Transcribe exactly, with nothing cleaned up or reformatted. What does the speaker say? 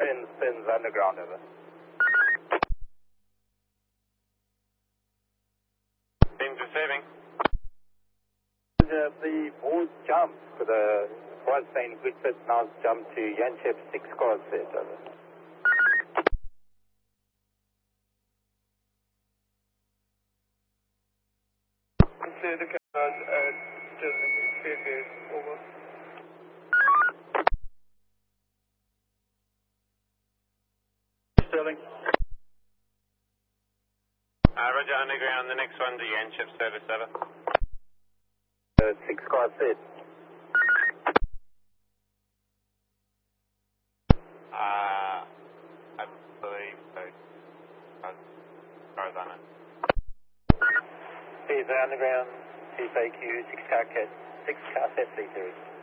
Spins, spins, underground, over. Spins receiving. Uh, the board jumped for the, was saying good fit, now it's jumped to Yanchep six cars set, over. Clear the cars at Sterling, Fairgate, over. Sterling. Uh, Roger, underground, the next one to Yanchep service, over. Uh, six cars set. Uh, I believe so. As far as I know. Caesar underground, C F A Q, six car cat, six car set, three series.